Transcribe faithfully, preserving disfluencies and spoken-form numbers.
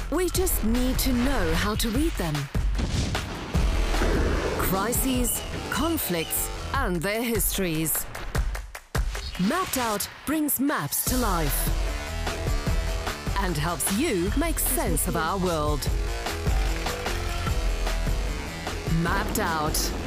We just need to know how to read them. Crises, conflicts, and their histories. Mapped Out brings maps to life and helps you make sense of our world. Mapped Out.